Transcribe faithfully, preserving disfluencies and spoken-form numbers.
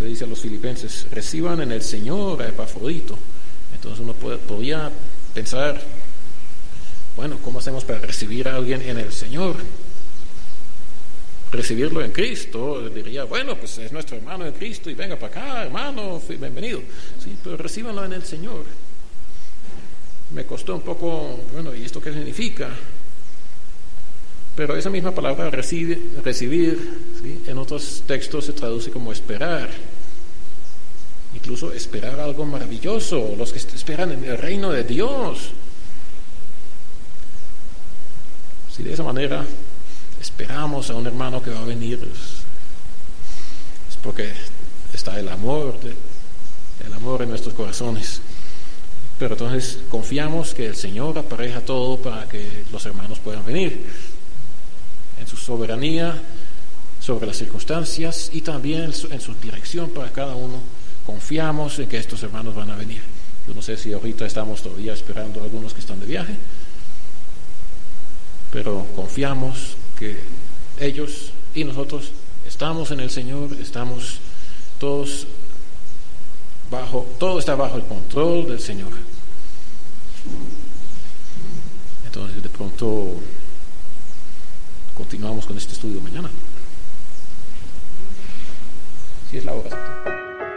le dice a los filipenses, reciban en el Señor a Epafrodito. Entonces uno puede, podría pensar, bueno, ¿cómo hacemos para recibir a alguien en el Señor? Recibirlo en Cristo, diría, bueno, pues es nuestro hermano en Cristo y venga para acá, hermano, bienvenido. Sí, pero recíbanlo en el Señor. Me costó un poco, bueno, ¿y esto qué significa? Pero esa misma palabra recibir, recibir ¿sí? En otros textos se traduce como esperar. Incluso esperar algo maravilloso, los que esperan en el reino de Dios. Si de esa manera esperamos a un hermano que va a venir, es porque está el amor, el amor en nuestros corazones. Pero entonces confiamos que el Señor apareja todo para que los hermanos puedan venir. En su soberanía sobre las circunstancias y también en su dirección para cada uno, confiamos en que estos hermanos van a venir. Yo no sé si ahorita estamos todavía esperando a algunos que están de viaje, pero confiamos que ellos y nosotros estamos en el Señor, estamos todos bajo, todo está bajo el control del Señor. Entonces de pronto continuamos con este estudio mañana. Si es la hora.